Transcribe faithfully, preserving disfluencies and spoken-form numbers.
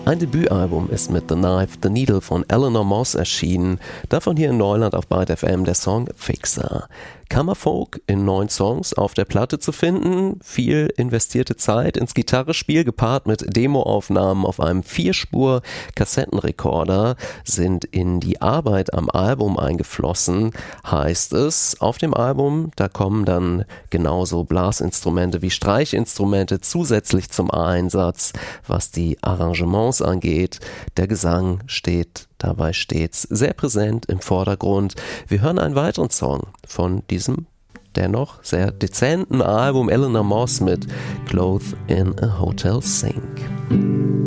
Ein Debütalbum ist mit The Knife, The Needle von Eleanor Moss erschienen, davon hier in Neuland auf Byte F M der Song Fixer. Kammerfolk in neun Songs auf der Platte zu finden, viel investierte Zeit ins Gitarrespiel gepaart mit Demoaufnahmen auf einem Vierspur-Kassettenrekorder sind in die Arbeit am Album eingeflossen, heißt es. Auf dem Album, da kommen dann genauso Blasinstrumente wie Streichinstrumente zusätzlich zum Einsatz, was die Arrangements angeht. Der Gesang steht dabei stets sehr präsent im Vordergrund. Wir hören einen weiteren Song von diesem dennoch sehr dezenten Album Eleanor Moss mit Clothes in a Hotel Sink.